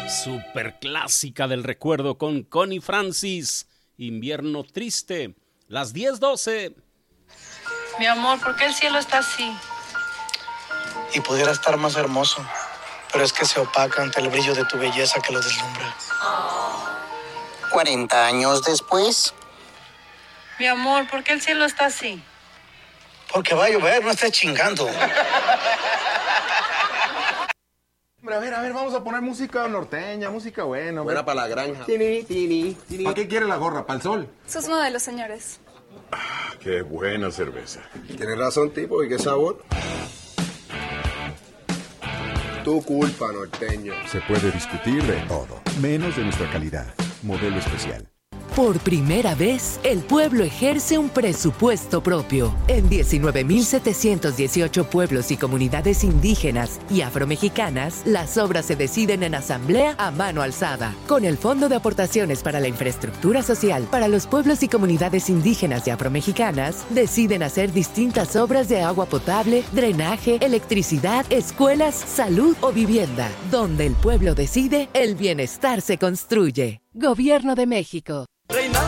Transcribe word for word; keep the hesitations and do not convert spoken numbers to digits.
Super clásica del recuerdo con Connie Francis, Invierno Triste, las diez doce. Mi amor, ¿por qué el cielo está así? Y pudiera estar más hermoso, pero es que se opaca ante el brillo de tu belleza que lo deslumbra. cuarenta años después. Mi amor, ¿por qué el cielo está así? Porque va a llover, no estés chingando. Hombre, a ver, a ver, vamos a poner música norteña, música buena. Buena para la granja. Tini, tini, tini. ¿Para qué quiere la gorra? ¿Para el sol? Sus modelos, señores. Ah, qué buena cerveza. Tienes razón, tipo, ¿y qué sabor? Tu culpa, norteño. Se puede discutir de todo, menos de nuestra calidad. Modelo especial. Por primera vez, el pueblo ejerce un presupuesto propio. En diecinueve mil setecientos dieciocho pueblos y comunidades indígenas y afromexicanas, las obras se deciden en asamblea a mano alzada. Con el Fondo de Aportaciones para la Infraestructura Social para los pueblos y comunidades indígenas y afromexicanas, deciden hacer distintas obras de agua potable, drenaje, electricidad, escuelas, salud o vivienda. Donde el pueblo decide, el bienestar se construye. Gobierno de México. Reina